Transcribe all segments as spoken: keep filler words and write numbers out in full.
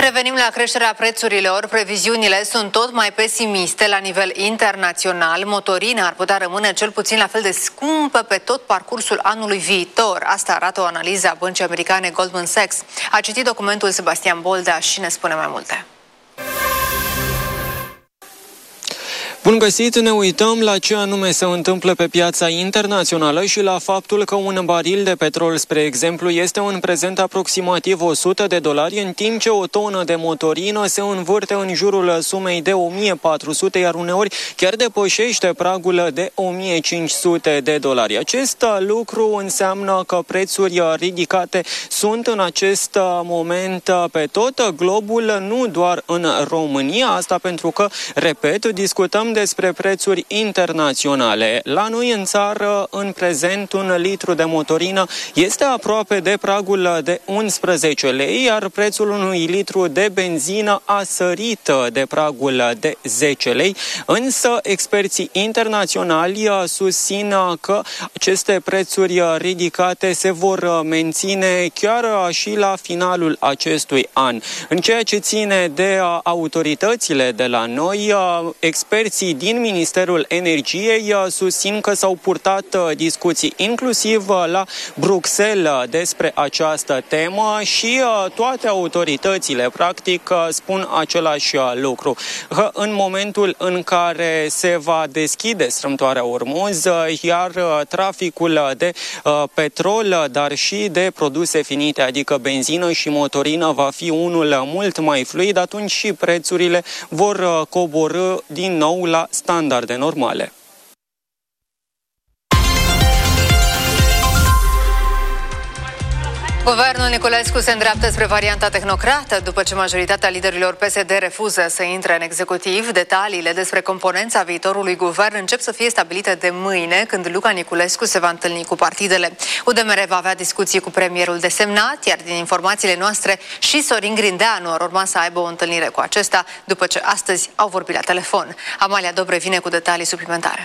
Revenim la creșterea prețurilor. Previziunile sunt tot mai pesimiste la nivel internațional. Motorina ar putea rămâne cel puțin la fel de scumpă pe tot parcursul anului viitor. Asta arată o analiză a băncii americane Goldman Sachs. A citit documentul Sebastian Boldea și ne spune mai multe. Bun găsit, ne uităm la ce anume se întâmplă pe piața internațională și la faptul că un baril de petrol, spre exemplu, este în prezent aproximativ o sută de dolari, în timp ce o tonă de motorină se învârte în jurul sumei de o mie patru sute, iar uneori chiar depășește pragul de o mie cinci sute de dolari. Acest lucru înseamnă că prețuri ridicate sunt în acest moment pe tot globul, nu doar în România, asta pentru că, repet, discutăm despre prețuri internaționale. La noi în țară, în prezent, un litru de motorină este aproape de pragul de unsprezece lei, iar prețul unui litru de benzină a sărit de pragul de zece lei, însă experții internaționali susțin că aceste prețuri ridicate se vor menține chiar și la finalul acestui an. În ceea ce ține de autoritățile de la noi, experții din Ministerul Energiei susțin că s-au purtat discuții inclusiv la Bruxelles despre această temă și toate autoritățile practic spun același lucru. Că în momentul în care se va deschide strâmtoarea Ormuz, iar traficul de petrol, dar și de produse finite, adică benzină și motorină, va fi unul mult mai fluid, atunci și prețurile vor coborî din nou la standarde normale. Guvernul Niculescu se îndreaptă spre varianta tehnocrată după ce majoritatea liderilor P S D refuză să intre în executiv. Detaliile despre componența viitorului guvern încep să fie stabilite de mâine, când Luca Niculescu se va întâlni cu partidele. U D M R va avea discuții cu premierul desemnat, iar din informațiile noastre și Sorin Grindeanu ar urma să aibă o întâlnire cu acesta, după ce astăzi au vorbit la telefon. Amalia Dobre vine cu detalii suplimentare.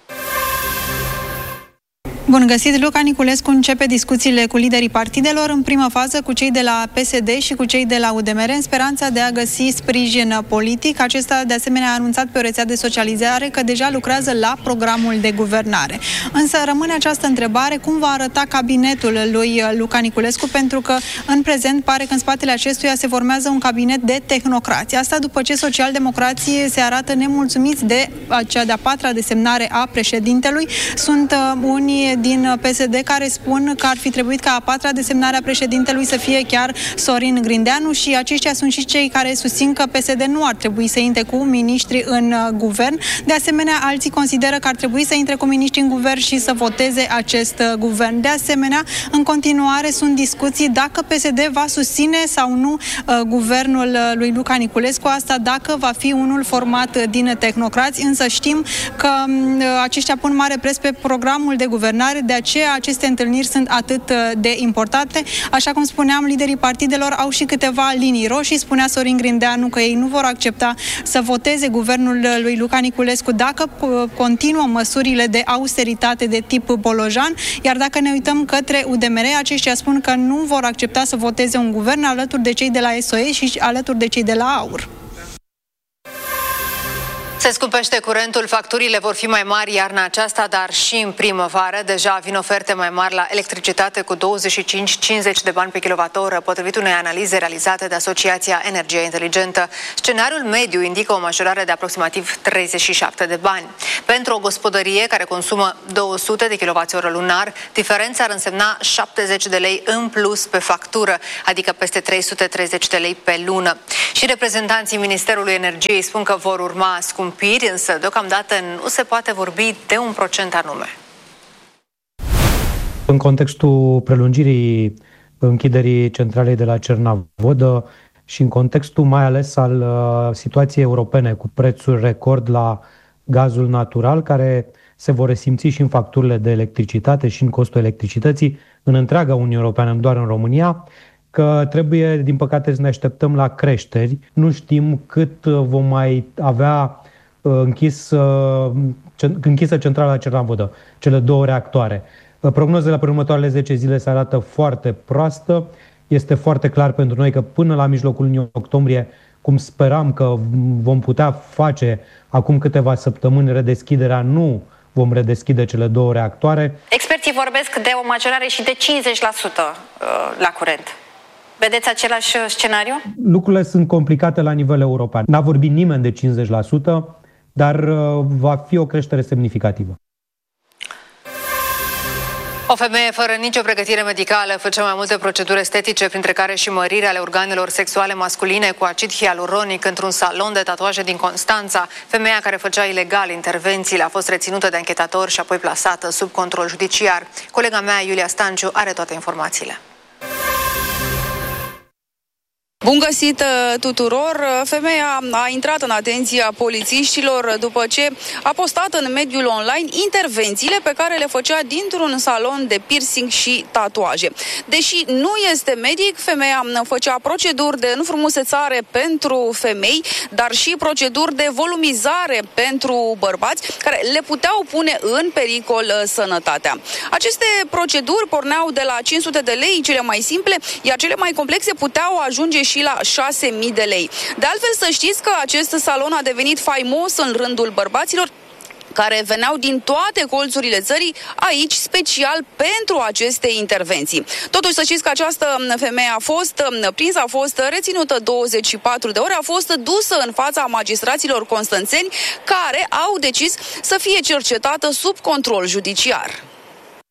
Bun găsit! Luca Niculescu începe discuțiile cu liderii partidelor, în prima fază cu cei de la P S D și cu cei de la U D M R, în speranța de a găsi sprijin politic. Acesta, de asemenea, a anunțat pe o rețea de socializare că deja lucrează la programul de guvernare. Însă rămâne această întrebare: cum va arăta cabinetul lui Luca Niculescu? Pentru că, în prezent, pare că în spatele acestuia se formează un cabinet de tehnocrați. Asta după ce socialdemocrații se arată nemulțumiți de cea de-a patra desemnare a președintelui. Sunt uh, unii din P S D care spun că ar fi trebuit ca a patra desemnare a președintelui să fie chiar Sorin Grindeanu și aceștia sunt și cei care susțin că P S D nu ar trebui să intre cu miniștri în guvern. De asemenea, alții consideră că ar trebui să intre cu miniștri în guvern și să voteze acest guvern. De asemenea, în continuare sunt discuții dacă P S D va susține sau nu uh, guvernul lui Luca Niculescu, asta dacă va fi unul format din tehnocrați, însă știm că uh, aceștia pun mare preț pe programul de guvernare. De aceea aceste întâlniri sunt atât de importante. Așa cum spuneam, liderii partidelor au și câteva linii roșii. Spunea Sorin Grindeanu că ei nu vor accepta să voteze guvernul lui Luca Niculescu dacă continuă măsurile de austeritate de tip Bolojan, iar dacă ne uităm către U D M R, aceștia spun că nu vor accepta să voteze un guvern alături de cei de la S O E și alături de cei de la AUR. Se scumpește curentul, facturile vor fi mai mari iarna aceasta, dar și în primăvară. Deja vin oferte mai mari la electricitate cu douăzeci și cinci cincizeci de bani pe kilowattoră, potrivit unei analize realizate de Asociația Energia Inteligentă. Scenariul mediu indică o majorare de aproximativ treizeci și șapte de bani. Pentru o gospodărie care consumă două sute de kilowattoră lunar, diferența ar însemna șaptezeci de lei în plus pe factură, adică peste trei sute treizeci de lei pe lună. Și reprezentanții Ministerului Energiei spun că vor urma scumpiri, însă deocamdată nu se poate vorbi de un procent anume. În contextul prelungirii închiderii centralei de la Cernavodă și în contextul mai ales al uh, situației europene cu prețuri record la gazul natural, care se vor resimți și în facturile de electricitate și în costul electricității în întreaga Uniune Europeană, nu doar în România, că trebuie, din păcate, să ne așteptăm la creșteri. Nu știm cât vom mai avea închis, închisă centrala Cernavodă, cele două reactoare. Prognozele pe următoarele zece zile se arată foarte proastă, este foarte clar pentru noi că până la mijlocul lunii octombrie, cum speram că vom putea face acum câteva săptămâni redeschiderea, nu vom redeschide cele două reactoare. Experții vorbesc de o majorare și de cincizeci la sută la curent. Vedeți același scenariu? Lucrurile sunt complicate la nivel european. N-a vorbit nimeni de cincizeci la sută, dar va fi o creștere semnificativă. O femeie fără nicio pregătire medicală făcea mai multe proceduri estetice, printre care și măriri ale organelor sexuale masculine cu acid hialuronic într-un salon de tatuaje din Constanța. Femeia care făcea ilegal intervențiile a fost reținută de anchetatori și apoi plasată sub control judiciar. Colega mea, Iulia Stanciu, are toate informațiile. Bun găsit tuturor! Femeia a intrat în atenția polițiștilor după ce a postat în mediul online intervențiile pe care le făcea dintr-un salon de piercing și tatuaje. Deși nu este medic, femeia făcea proceduri de înfrumusețare pentru femei, dar și proceduri de volumizare pentru bărbați, care le puteau pune în pericol sănătatea. Aceste proceduri porneau de la cinci sute de lei, cele mai simple, iar cele mai complexe puteau ajunge și la șase mii de lei. De altfel, să știți că acest salon a devenit faimos în rândul bărbaților care veneau din toate colțurile țării aici special pentru aceste intervenții. Totuși, să știți că această femeie a fost prinsă, a fost reținută douăzeci și patru de ore, a fost dusă în fața magistraților constanțeni care au decis să fie cercetată sub control judiciar.